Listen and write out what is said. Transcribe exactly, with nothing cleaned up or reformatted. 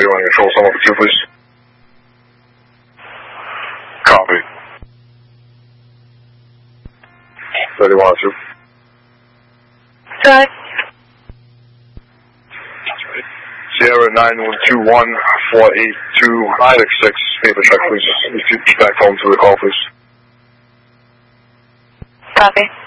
thirty-one control, someone for two, please. Copy. thirty-one two. Sorry. Sierra nine one two one four eight two six six. Paper check, please. Back home to the call, please. Copy.